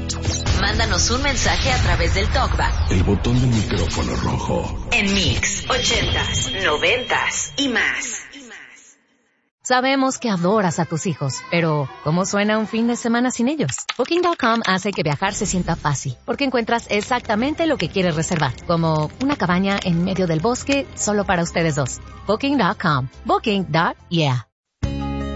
Mándanos un mensaje a través del TalkBack. El botón del micrófono rojo. En Mix 80s, 90s y más. Sabemos que adoras a tus hijos, pero ¿cómo suena un fin de semana sin ellos? Booking.com hace que viajar se sienta fácil, porque encuentras exactamente lo que quieres reservar, como una cabaña en medio del bosque solo para ustedes dos. Booking.com. Booking.yeah.